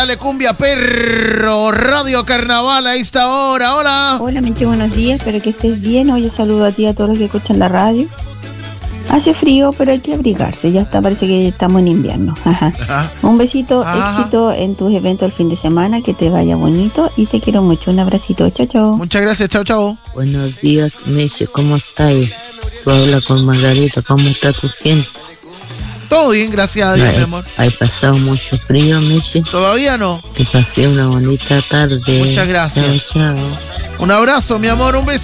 Dale cumbia perro, Radio Carnaval a esta hora, hola. Hola Meche, buenos días, espero que estés bien. Hoy saludo a ti y a todos los que escuchan la radio. Hace frío, pero hay que abrigarse, ya está, parece que estamos en invierno. Ajá. Un besito, éxito en tus eventos el fin de semana, que te vaya bonito y te quiero mucho. Un abracito, chao, chao. Muchas gracias, chao, chao. Buenos días, Meche, ¿cómo estás? Tú hablas con Margarita, ¿cómo está tu gente? Todo bien, gracias a Dios, mi amor. ¿Has pasado mucho frío, Meche? Todavía no. Que pasé una bonita tarde. Muchas gracias. Chao, chao. Un abrazo, mi amor, un beso.